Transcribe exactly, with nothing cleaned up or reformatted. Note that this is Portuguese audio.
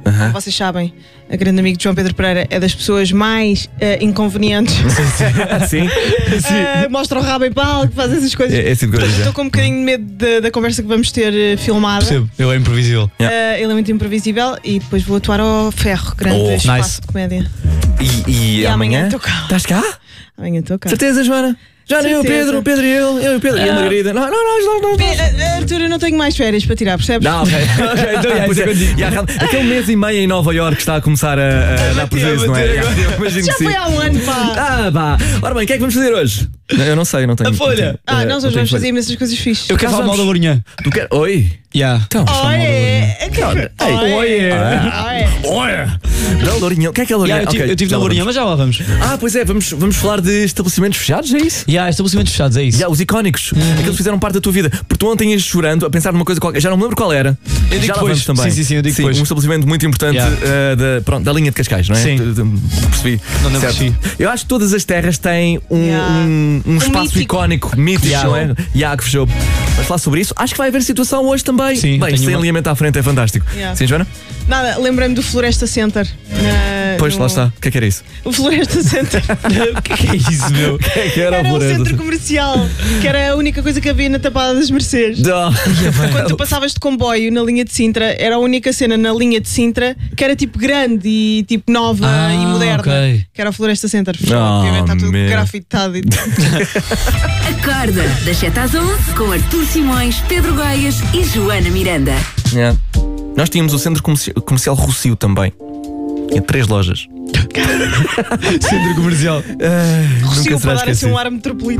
Como vocês sabem, a grande amigo de João Pedro Pereira é das pessoas mais uh, inconvenientes. Sim? Uh, mostra o rabo em palco, faz essas coisas. É, é tipo de coisa. Estou com um bocadinho de medo da, da conversa que vamos ter uh, filmada. Percebo, ele é imprevisível. Yeah. Uh, ele é muito imprevisível e depois vou atuar ao Ferro, grande Oh, espaço nice. de comédia. E, e, E amanhã? amanhã estou cá. Estás cá? Amanhã estou cá. Certeza, Joana? Joana, eu, Certeza. Pedro, o Pedro e eu, eu e o Pedro. E a Margarida. Não, não, não, não, não. Pe- uh, Arthur, eu não tenho mais férias para tirar, percebes? Não, ok. Ok, então já, Pois é, já, já, aquele mês e meio em Nova Iorque está a começar a, a dar prejuízo, não é? Já, eu imagino Já que sim. foi há um ano, pá. Ah, vá. Ora bem, o que é que vamos fazer hoje? Não, eu não sei, eu não tenho. A folha. Ah, Eh, nós não hoje tenho vamos folha. fazer imensas coisas fixes. Eu quero falar mal da Lourinhã. Tu quer... Oi? Yeah. Então, Olha, é que- Olha, ei, olha, Ah. olha. Olha! Da Lourinhã. O que é que é a Lourinhã? Yeah, eu tive, Ok, eu tive já na lá Lourinhã, vamos. mas já lá vamos. Ah, pois é, vamos, vamos falar de estabelecimentos fechados, é isso? Yeah, estabelecimentos fechados, é isso. Já, os icónicos, aqueles que fizeram parte da tua vida. Porque tu ontem ias chorando a pensar numa coisa qualquer. Já não me lembro qual era. Eu digo Já lá depois. vamos também. Sim, sim, sim, eu digo depois. Um estabelecimento muito importante Yeah. uh, da, pronto, da linha de Cascais, não é? Sim. De- de- percebi. Não, não Certo. percebi. Eu acho que todas as terras têm um, Yeah. um, um Um espaço mítico. icónico, mítico, Yeah. não é? Yeah, que fechou. Vamos falar sobre isso. Acho que vai haver situação hoje também. Sim, Bem, tenho sem uma- alinhamento à frente é fantástico. Yeah. Sim, Joana? Nada, lembrei-me do Floresta Center. na- Pois, no- lá está. O que é que era isso? O Floresta Center. O que é que é isso, meu? O que é que era, Era a um floresta? centro comercial, que era a única coisa que havia na Tapada das Mercês. Não. Quando tu passavas de comboio na linha de Sintra, era a única cena na linha de Sintra que era tipo grande e tipo nova Ah, e moderna. ok. Que era a Floresta Center. Oh, Obviamente está tudo meu. grafitado e Acorda, das sete às onze, com Artur Simões, Pedro Goias e Joana Miranda. Yeah. Nós tínhamos o centro comerci- comercial Rossio também. Tinha três lojas. Centro comercial. Ah, nunca Rossio será para dar assim esquecido. um ar metropolitano.